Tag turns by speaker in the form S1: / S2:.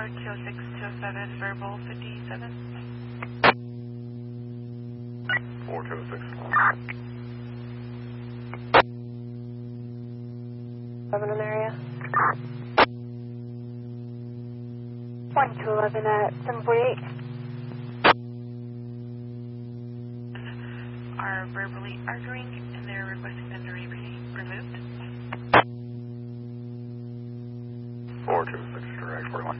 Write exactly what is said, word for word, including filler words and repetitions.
S1: Tower two oh six two oh seven, verbal fifty-seven.
S2: four two oh six.
S3: eleven in the area. one two eleven at seven forty-eight.
S1: Are verbally arguing and they're requesting them to be removed.
S2: four two oh six, direct forty-one.